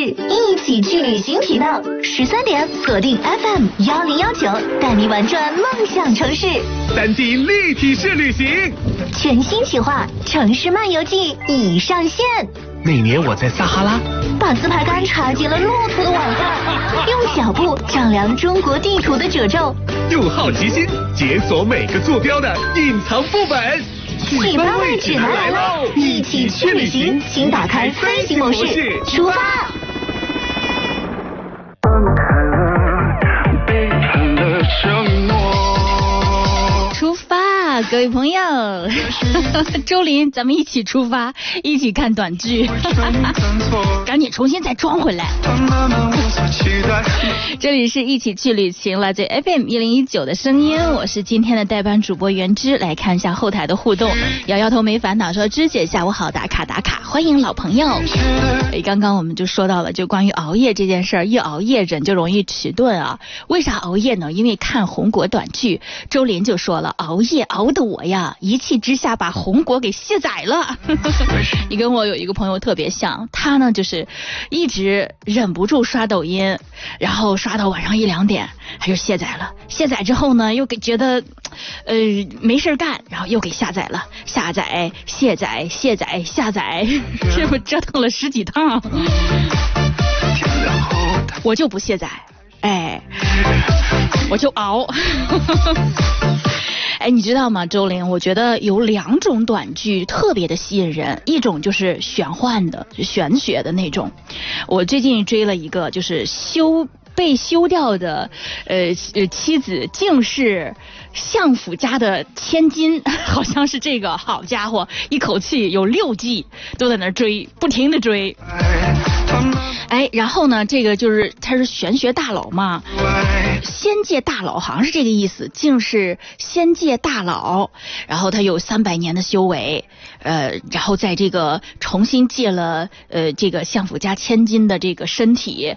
一起去旅行频道，13点锁定 FM1019，带你玩转梦想城市。 3D 立体式旅行， 全新企划《城市漫游记》已上线。 那年我在撒哈拉， 把自拍杆插进了骆驼的网上，用脚步丈量中国地图的褶皱， 用好奇心解锁每个坐标的隐藏副本。 启发位指南来喽！一起去旅行，请打开飞行模式，出发！ 出发，各位朋友，周林，咱们一起出发，一起看短剧，赶紧重新再装回来。这里是一起去旅行，来自 FM1019的声音，我是今天的代班主播袁芝。来看一下后台的互动，摇摇头没烦恼说，芝姐下午好，打卡打卡，欢迎老朋友。刚刚我们就说到了，就关于熬夜这件事儿，一熬夜人就容易迟钝啊。为啥熬夜呢？因为看红果短剧。周林就说了，熬夜熬得我呀，一气之下把红果给卸载了。你跟我有一个朋友特别像，他呢就是一直忍不住刷抖音，然后刷到晚上1、2点，他就卸载了。卸载之后呢，又觉得没事干，然后又给下载了，下载卸载卸载下载，这不折腾了10几趟。我就不卸载，我就熬。你知道吗，周玲？我觉得有2种短剧特别的吸引人，一种就是玄幻的、玄学的那种。我最近追了一个，就是被休掉的妻子竟是相府家的千金，好像是这个。好家伙，一口气有6季都在那追，不停的追。然后呢，这个就是他是玄学大佬嘛，仙界大佬好像是这个意思，竟是仙界大佬，然后他有300年的修为，然后在这个重新借了这个相府家千金的这个身体，